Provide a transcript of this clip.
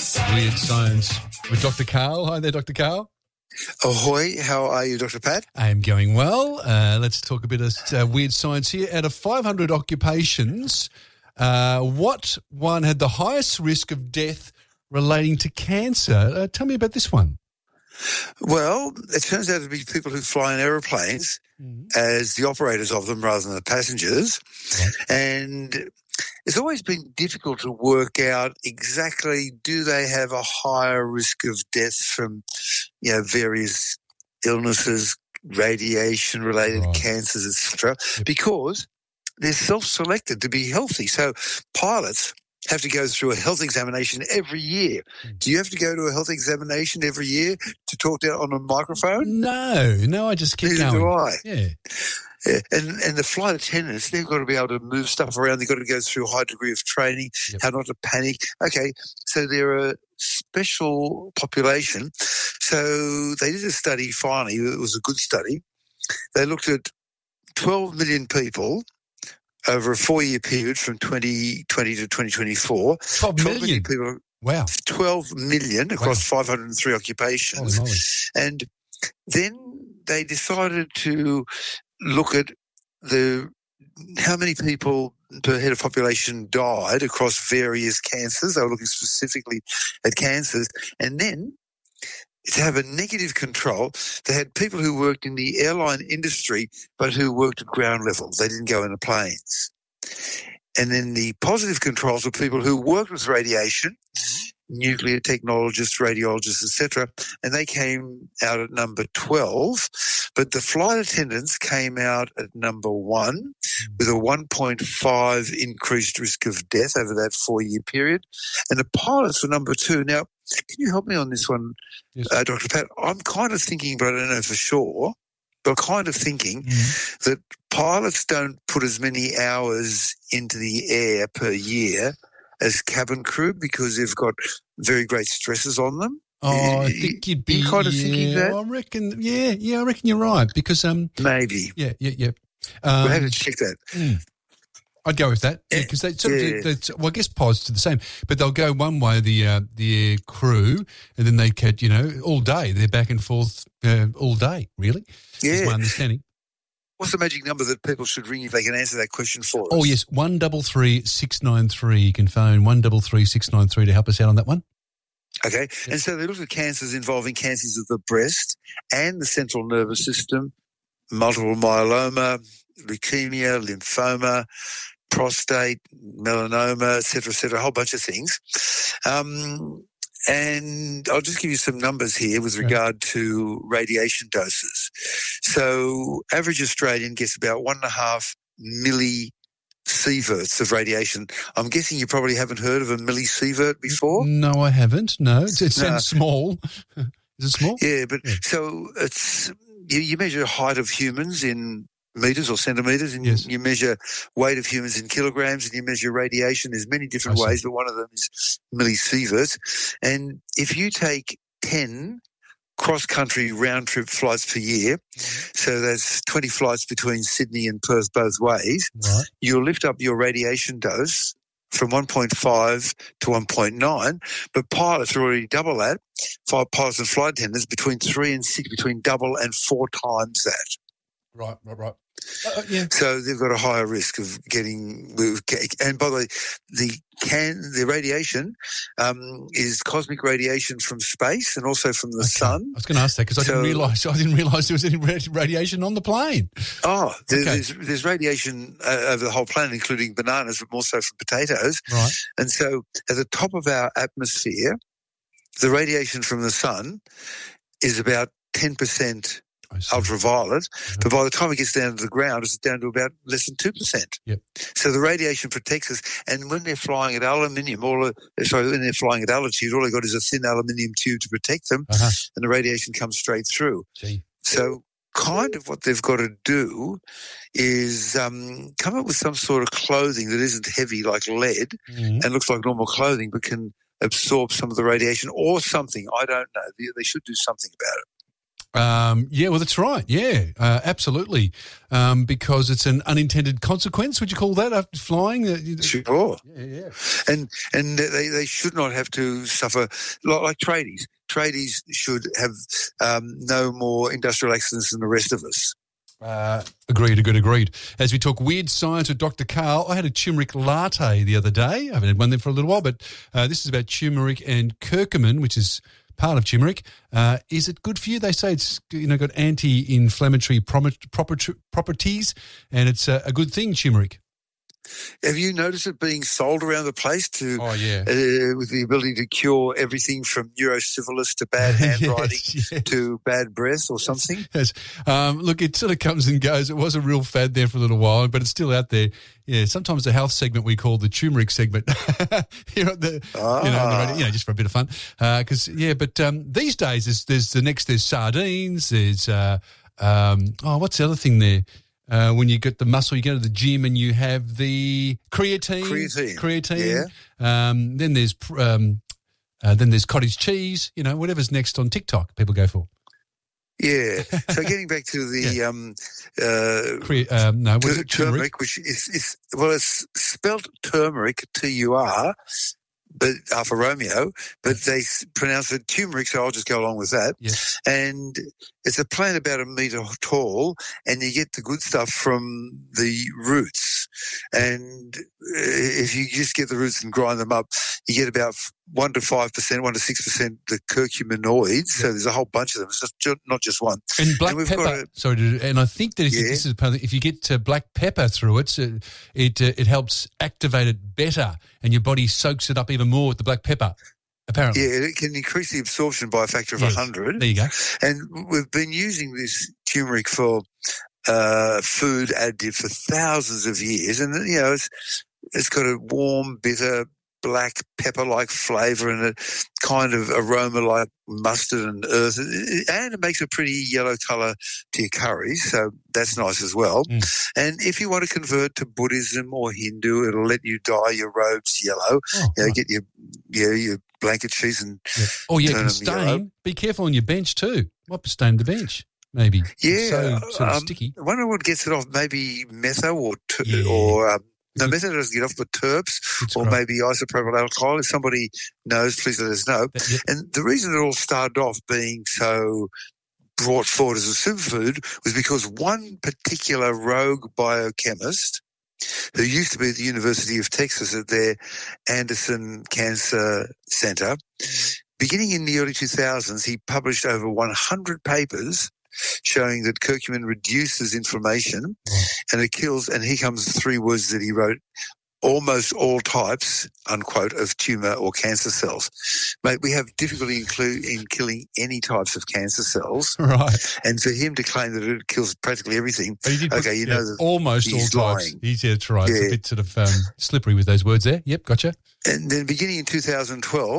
Weird Science with Dr. Karl. Hi there, Dr. Karl. Ahoy, how are you, Dr. Pat? I am going well. Let's talk a bit of weird science here. Out of 500 occupations, what one had the highest risk of death relating to cancer? Tell me about this one. Well, it turns out to be people who fly in aeroplanes as the operators of them rather than the passengers. Right. And it's always been difficult to work out exactly do they have a higher risk of death from, various illnesses, radiation-related cancers, etc., because they're self-selected to be healthy. So pilots have to go through a health examination every year. Do you have to go to a health examination every year to talk on a microphone? No, I just keep Neither going. do I. Yeah. Yeah. And the flight attendants, they've got to be able to move stuff around. They've got to go through a high degree of training, how not to panic. Okay, so they're a special population. So they did a study finally. It was a good study. They looked at 12 million people over a 4-year period from 2020 to 2024. 12 million people. Wow. 12 million across 503 occupations. Holy moly. And then they decided to look at how many people per head of population died across various cancers. They were looking specifically at cancers. And then to have a negative control, they had people who worked in the airline industry but who worked at ground level. They didn't go in the planes. And then the positive controls were people who worked with radiation, nuclear technologists, radiologists, etc., and they came out at number 12. But the flight attendants came out at number 1 with a 1.5 increased risk of death over that 4-year period. And the pilots were number 2. Now, can you help me on this one, Yes. Dr. Pat? I'm kind of thinking, but I don't know for sure, but kind of thinking that pilots don't put as many hours into the air per year as cabin crew because they've got very great stresses on them. Oh, I think you'd be kind of thinking that. I reckon. I reckon you're right because Maybe Yeah. we'll have to check that. I'd go with that because I guess pilots do the same, but they'll go one way the air crew, and then they catch all day. They're back and forth all day. Really, is my understanding. What's the magic number that people should ring if they can answer that question for us? Oh yes, 133 You can phone 133 to help us out on that one. Okay, and so they looked at cancers involving cancers of the breast and the central nervous system, multiple myeloma, leukemia, lymphoma, prostate, melanoma, et cetera, a whole bunch of things. And I'll just give you some numbers here with regard to radiation doses. So average Australian gets about 1.5 millisieverts of radiation. I'm guessing you probably haven't heard of a millisievert before? No, I haven't. No, it sounds small. Is it small? Yeah, but so it's you measure height of humans in meters or centimeters, and you measure weight of humans in kilograms, and you measure radiation. There's many different ways, but one of them is millisieverts. And if you take 10 cross-country round-trip flights per year, so that's 20 flights between Sydney and Perth both ways, you'll lift up your radiation dose from 1.5 to 1.9, but pilots are already double that. Pilots and flight attendants between 3 and 6, between double and 4 times that. Right. So they've got a higher risk of getting. And by the way, the radiation is cosmic radiation from space and also from the sun. I was going to ask that because I didn't realise there was any radiation on the plane. Oh, there's radiation over the whole planet, including bananas, but more so from potatoes. Right. And so, at the top of our atmosphere, the radiation from the sun is about 10%. Ultraviolet, but by the time it gets down to the ground, it's down to about less than 2%. Yep. So the radiation protects us. And when they're flying at when they're flying at altitude, all they've got is a thin aluminium tube to protect them, and the radiation comes straight through. Gee. So kind of what they've got to do is come up with some sort of clothing that isn't heavy like lead and looks like normal clothing, but can absorb some of the radiation or something. I don't know. They should do something about it. Well, that's right. Yeah, absolutely. Because it's an unintended consequence. Would you call that after flying? Sure. Yeah. And they should not have to suffer like tradies. Tradies should have no more industrial accidents than the rest of us. Agreed. As we talk weird science with Dr. Karl, I had a turmeric latte the other day. I haven't had one there for a little while, but this is about turmeric and curcumin, which is part of turmeric. Is it good for you? They say it's got anti-inflammatory properties, and it's a good thing, turmeric. Have you noticed it being sold around the place with the ability to cure everything from neurosyphilis to bad handwriting yes. to bad breath or something? Yes. Look, it sort of comes and goes. It was a real fad there for a little while, but it's still out there. Yeah, sometimes the health segment we call the turmeric segment here at the, just for a bit of fun. These days there's sardines. There's what's the other thing there? When you get the muscle, you go to the gym and you have the creatine. Yeah. Then there's cottage cheese. Whatever's next on TikTok, people go for. Yeah. So getting back to the turmeric, which is it's spelt turmeric, TUR. But Alfa Romeo, but they pronounce it turmeric, so I'll just go along with that. Yes. And it's a plant about 1 metre tall, and you get the good stuff from the roots. And if you just get the roots and grind them up, you get about 1 to 5%, 1 to 6% the curcuminoids. Yep. So there's a whole bunch of them. It's not just one. And black pepper. And I think that this is part of, if you get black pepper through it, it helps activate it better, and your body soaks it up even more with the black pepper. Apparently. Yeah, it can increase the absorption by a factor of 100. There you go. And we've been using this turmeric for food additive for thousands of years, and it's got a warm, bitter, black pepper-like flavour and a kind of aroma like mustard and earth, and it makes a pretty yellow colour to your curries, so that's nice as well. And if you want to convert to Buddhism or Hindu, it'll let you dye your robes yellow. Get your blanket sheets and you can stain. Be careful on your bench too. Might stain the bench. Maybe. Yeah. So sort of sticky. I wonder what gets it off. Maybe metho or metho doesn't get off, but terps maybe isopropyl alcohol. If somebody knows, please let us know. And the reason it all started off being so brought forward as a superfood was because one particular rogue biochemist who used to be at the University of Texas at their Anderson Cancer Center, beginning in the early 2000s, he published over 100 papers showing that curcumin reduces inflammation and it kills, and here comes the 3 words that he wrote, almost all types, unquote, of tumour or cancer cells. Mate, we have difficulty in killing any types of cancer cells. Right. And for him to claim that it kills practically everything, that almost all types. That's right. Yeah. It's a bit sort of slippery with those words there. Yep, gotcha. And then beginning in 2012,